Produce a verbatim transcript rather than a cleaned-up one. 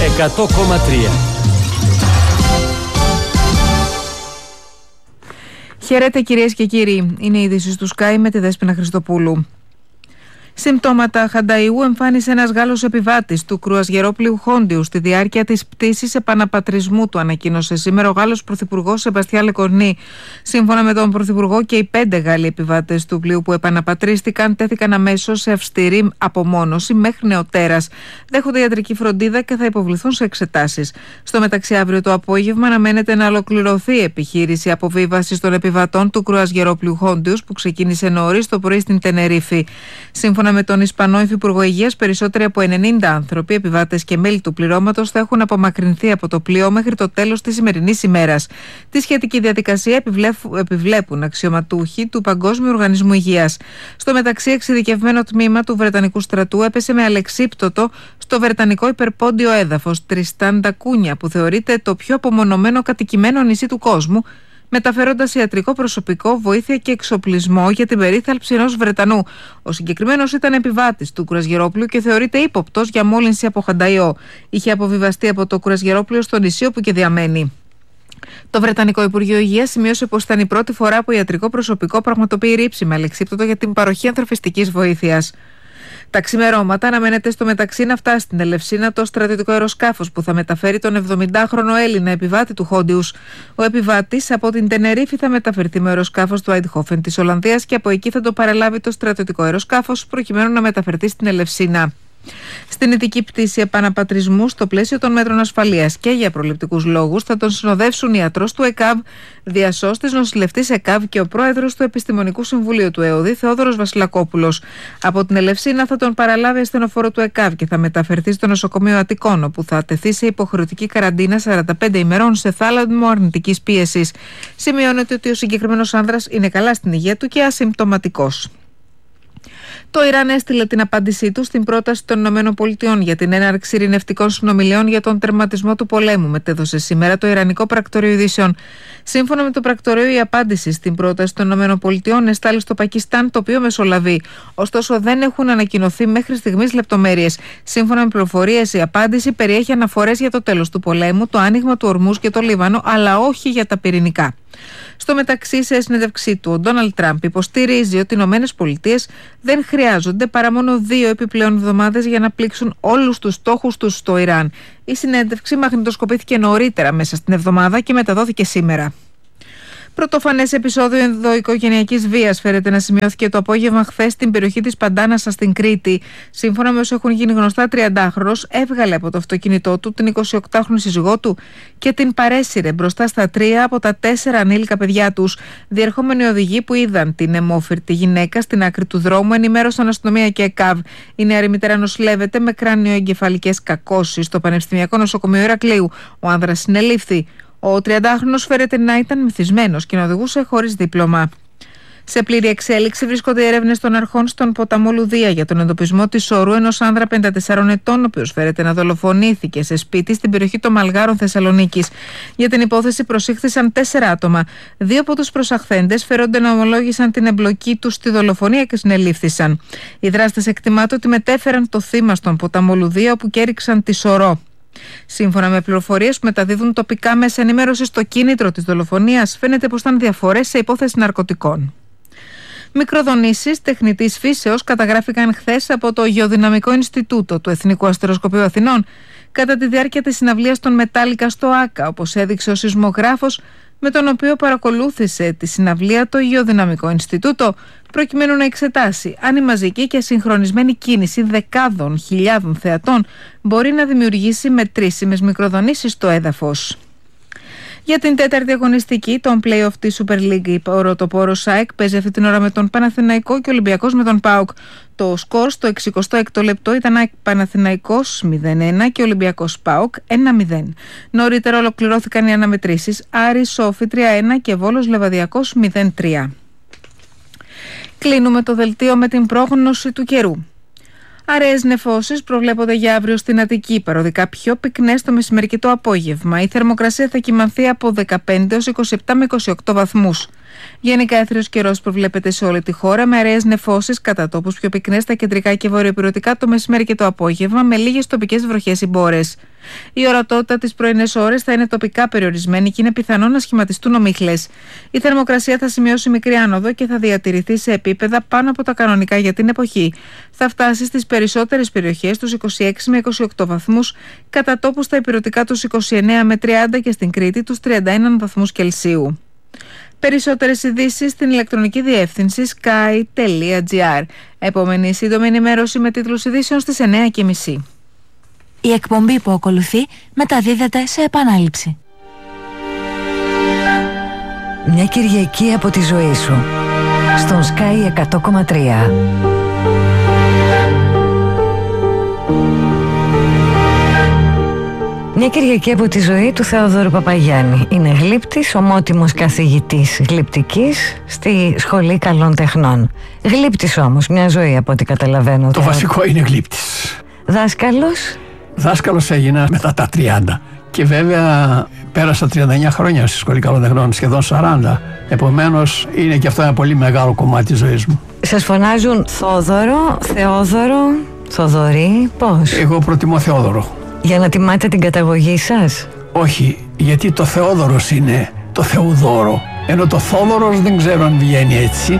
εκατό κόμμα τρία. Χαίρετε κυρίες και κύριοι, είναι η είδηση του Sky με τη Δέσποινα Χριστοπούλου. Συμπτώματα χανταϊού εμφάνισε ένας Γάλλος επιβάτης του κρουαζιερόπλοιου Χόντιου στη διάρκεια της πτήσης επαναπατρισμού του, ανακοίνωσε σήμερα ο Γάλλος Πρωθυπουργός Σεμπαστιάν Λεκορνί. Σύμφωνα με τον Πρωθυπουργό, και οι πέντε Γάλλοι επιβάτες του πλοίου που επαναπατρίστηκαν τέθηκαν αμέσως σε αυστηρή απομόνωση μέχρι νεοτέρας. Δέχονται ιατρική φροντίδα και θα υποβληθούν σε εξετάσεις. Στο μεταξύ, αύριο το απόγευμα αναμένεται να ολοκληρωθεί η επιχείρηση αποβίβασης των επιβατών του κρουαζιερόπλοιου Χόντιου που ξεκίνησε νωρίς το πρωί στην Τενερίφη. Σύμφωνα με τον Ισπανό Υφυπουργό Υγείας, περισσότεροι από ενενήντα άνθρωποι, επιβάτες και μέλη του πληρώματος, θα έχουν απομακρυνθεί από το πλοίο μέχρι το τέλος της σημερινής ημέρας. Τη σχετική διαδικασία επιβλέπουν αξιωματούχοι του Παγκόσμιου Οργανισμού Υγείας. Στο μεταξύ, εξειδικευμένο τμήμα του Βρετανικού στρατού έπεσε με αλεξίπτωτο στο βρετανικό υπερπόντιο έδαφος Τριστάν ντα Κούνια, που θεωρείται το πιο απομονωμένο κατοικημένο νησί του κόσμου, μεταφέροντας ιατρικό προσωπικό, βοήθεια και εξοπλισμό για την περίθαλψη ενός Βρετανού. Ο συγκεκριμένος ήταν επιβάτης του κρουαζιερόπλοιου και θεωρείται ύποπτος για μόλυνση από χανταϊό. Είχε αποβιβαστεί από το κρουαζιερόπλοιο στο νησί όπου και διαμένει. Το Βρετανικό Υπουργείο Υγείας σημείωσε πως ήταν η πρώτη φορά που ιατρικό προσωπικό πραγματοποιεί ρήψη με αλεξίπτωτο για την παροχή ανθρωπιστικής βοήθειας. Τα ξημερώματα αναμένεται στο μεταξύ να φτάσει στην Ελευσίνα το στρατιωτικό αεροσκάφος που θα μεταφέρει τον εβδομηντάχρονο Έλληνα επιβάτη του Χόντιους. Ο επιβάτης από την Τενερίφη θα μεταφερθεί με αεροσκάφος του Άιντχόφεν της Ολλανδίας και από εκεί θα το παραλάβει το στρατιωτικό αεροσκάφος προκειμένου να μεταφερθεί στην Ελευσίνα. Στην ειδική πτήση επαναπατρισμού, στο πλαίσιο των μέτρων ασφαλείας και για προληπτικούς λόγους, θα τον συνοδεύσουν ιατρός του ΕΚΑΒ, διασώστης, νοσηλευτής ΕΚΑΒ και ο πρόεδρος του Επιστημονικού Συμβουλίου του ΕΟΔΗ, Θεόδωρος Βασιλακόπουλος. Από την Ελευσίνα θα τον παραλάβει ασθενοφόρο του ΕΚΑΒ και θα μεταφερθεί στο νοσοκομείο Αττικών, όπου θα τεθεί σε υποχρεωτική καραντίνα σαράντα πέντε ημερών σε θάλαμο αρνητικής πίεσης. Σημειώνεται ότι ο συγκεκριμένος άνδρας είναι καλά στην υγεία του και ασυμπτωματικός. Το Ιράν έστειλε την απάντησή του στην πρόταση των ΗΠΑ για την έναρξη ειρηνευτικών συνομιλιών για τον τερματισμό του πολέμου, μετέδωσε σήμερα το Ιρανικό Πρακτορείο Ειδήσεων. Σύμφωνα με το πρακτορείο, η απάντηση στην πρόταση των ΗΠΑ εστάλει στο Πακιστάν, το οποίο μεσολαβεί. Ωστόσο, δεν έχουν ανακοινωθεί μέχρι στιγμής λεπτομέρειες. Σύμφωνα με πληροφορίες, η απάντηση περιέχει αναφορές για το τέλος του πολέμου, το άνοιγμα του Ορμούζ και το Λίβανο, αλλά όχι για τα πυρηνικά. Στο μεταξύ, σε συνέντευξή του, ο Ντόναλντ Τραμπ υποστηρίζει ότι οι ΗΠΑ δεν χρειάζονται παρά μόνο δύο επιπλέον εβδομάδες για να πλήξουν όλους τους στόχους τους στο Ιράν. Η συνέντευξη μαγνητοσκοπήθηκε νωρίτερα μέσα στην εβδομάδα και μεταδόθηκε σήμερα. Πρωτοφανές επεισόδιο ενδοοικογενειακής βίας φέρεται να σημειώθηκε το απόγευμα χθες στην περιοχή της Παντάνασα στην Κρήτη. Σύμφωνα με όσο έχουν γίνει γνωστά, τριαντάχρονος έβγαλε από το αυτοκίνητό του την εικοσιοκτάχρονη σύζυγό του και την παρέσυρε μπροστά στα τρία από τα τέσσερα ανήλικα παιδιά τους. Διερχόμενοι οδηγοί που είδαν την αιμόφυρτη γυναίκα στην άκρη του δρόμου ενημέρωσαν αστυνομία και ΕΚΑΒ. Η νεαρή μητέρα νοσηλεύεται με κράνιο-εγκεφαλικές κακώσεις στο Πανεπιστημιακό Νοσοκομείο Ηρακλείου. Ο άνδρας συνελήφθη. Ο τριαντάχρονος φέρεται να ήταν μεθυσμένος και να οδηγούσε χωρίς δίπλωμα. Σε πλήρη εξέλιξη βρίσκονται οι έρευνες των αρχών στον ποταμό Λουδία για τον εντοπισμό της σωρού ενός άνδρα πενήντα τεσσάρων ετών, ο οποίος φέρεται να δολοφονήθηκε σε σπίτι στην περιοχή των Μαλγάρων Θεσσαλονίκης. Για την υπόθεση προσήχθησαν τέσσερα άτομα. Δύο από τους προσαχθέντες φέρονται να ομολόγησαν την εμπλοκή τους στη δολοφονία και συνελήφθησαν. Οι δράστες εκτιμάται ότι μετέφεραν το θύμα στον ποταμό Λουδία, όπου και έριξαν τη σωρό. Σύμφωνα με πληροφορίες που μεταδίδουν τοπικά μέσα ενημέρωσης, το κίνητρο της δολοφονίας φαίνεται πως ήταν διαφορές σε υπόθεση ναρκωτικών. Μικροδονήσεις τεχνητής φύσεως καταγράφηκαν χθες από το Γεωδυναμικό Ινστιτούτο του Εθνικού Αστεροσκοπείου Αθηνών κατά τη διάρκεια της συναυλίας των Μετάλλικα στο ΆΚΑ, όπως έδειξε ο σεισμογράφος με τον οποίο παρακολούθησε τη συναυλία το Γεωδυναμικό Ινστιτούτο, προκειμένου να εξετάσει αν η μαζική και συγχρονισμένη κίνηση δεκάδων χιλιάδων θεατών μπορεί να δημιουργήσει μετρήσιμες μικροδονήσεις στο έδαφος. Για την τέταρτη αγωνιστική, τον play-off της Super League, η πρωτοπόρος ΑΕΚ παίζει αυτή την ώρα με τον Παναθηναϊκό και ο Ολυμπιακός με τον ΠΑΟΚ. Το σκορ στο εξηκοστό έκτο λεπτό ήταν ΑΕΚ Παναθηναϊκός μηδέν ένα και Ολυμπιακός ΠΑΟΚ ένα μηδέν. Νωρίτερα ολοκληρώθηκαν οι αναμετρήσεις Άρης Σόφι τρία ένα και Βόλος Λεβαδιακός μηδέν τρία. Κλείνουμε το δελτίο με την πρόγνωση του καιρού. Αραιές νεφώσεις προβλέπονται για αύριο στην Αττική, παροδικά πιο πυκνές το μεσημέρι και το απόγευμα. Η θερμοκρασία θα κυμανθεί από δεκαπέντε έως είκοσι επτά με είκοσι οκτώ βαθμούς. Γενικά έθριος καιρός προβλέπεται σε όλη τη χώρα, με αραιές νεφώσεις κατά τόπους πιο πυκνές στα κεντρικά και βορειοπυρωτικά το μεσημέρι και το απόγευμα, με λίγες τοπικές βροχές ή μπόρες. Η ορατότητα τις πρωινές ώρες θα είναι τοπικά περιορισμένη και είναι πιθανό να σχηματιστούν ομίχλες. Η θερμοκρασία θα σημειώσει μικρή άνοδο και θα διατηρηθεί σε επίπεδα πάνω από τα κανονικά για την εποχή. Θα φτάσει στις περισσότερες περιοχές τους είκοσι έξι με είκοσι οκτώ βαθμούς, κατά τόπους στα ηπειρωτικά τους είκοσι εννέα με τριάντα και στην Κρήτη τους τριάντα ένα βαθμούς Κελσίου. Περισσότερες ειδήσεις στην ηλεκτρονική διεύθυνση sky τελεία gr. Επόμενη σύντομη ενημέρωση με τίτλους ειδήσεων στις εννέα και μισή. Η εκπομπή που ακολουθεί μεταδίδεται σε επανάληψη. Μια Κυριακή από τη ζωή σου στον Sky εκατό κόμμα τρία. Μια Κυριακή από τη ζωή του Θεόδωρου Παπαγιάννη. Είναι γλύπτης, ομότιμος καθηγητής γλυπτικής στη Σχολή Καλών Τεχνών. Γλύπτης όμως, μια ζωή από ό,τι καταλαβαίνω. Το τώρα. βασικό είναι γλύπτης. Δάσκαλος. Δάσκαλος έγινα μετά τα τριάντα. Και βέβαια πέρασα τριάντα εννέα χρόνια στη Σχολή Καλών Τεχνών, σχεδόν σαράντα. Επομένως είναι και αυτό ένα πολύ μεγάλο κομμάτι της ζωής μου. Σας φωνάζουν Θόδωρο, Θεόδωρο, Θοδωρή, πώς? Εγώ προτιμώ Θεόδωρο. Για να τιμάτε την καταγωγή σας? Όχι, γιατί το Θεόδωρος είναι το Θεοδόρο. Ενώ το Θόδωρος δεν ξέρω αν βγαίνει έτσι.